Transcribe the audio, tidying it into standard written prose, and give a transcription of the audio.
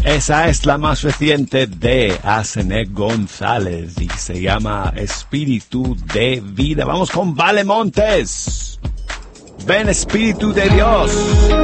Esa es la más reciente de Asenet González y se llama Espíritu de Vida. Vamos con Vale Montes. Ven, Espíritu de Dios.